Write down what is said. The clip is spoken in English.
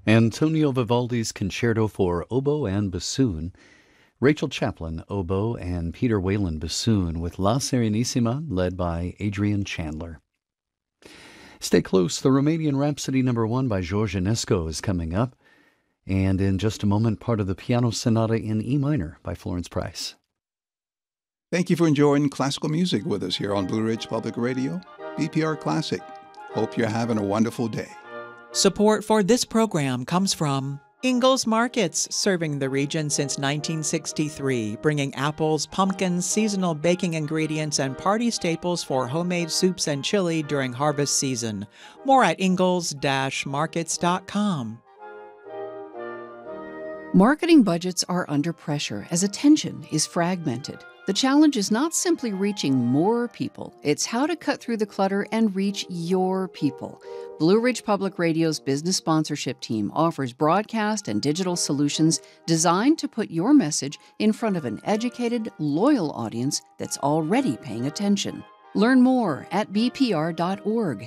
Antonio Vivaldi's Concerto for Oboe and Bassoon, Rachel Chaplin, oboe, and Peter Whalen, bassoon, with La Serenissima, led by Adrian Chandler. Stay close, the Romanian Rhapsody No. 1 by George Enesco is coming up, and in just a moment, part of the Piano Sonata in E minor by Florence Price. Thank you for enjoying classical music with us here on Blue Ridge Public Radio, BPR Classic. Hope you're having a wonderful day. Support for this program comes from Ingalls Markets, serving the region since 1963, bringing apples, pumpkins, seasonal baking ingredients, and party staples for homemade soups and chili during harvest season. More at ingalls-markets.com. Marketing budgets are under pressure as attention is fragmented. The challenge is not simply reaching more people, it's how to cut through the clutter and reach your people. Blue Ridge Public Radio's business sponsorship team offers broadcast and digital solutions designed to put your message in front of an educated, loyal audience that's already paying attention. Learn more at bpr.org.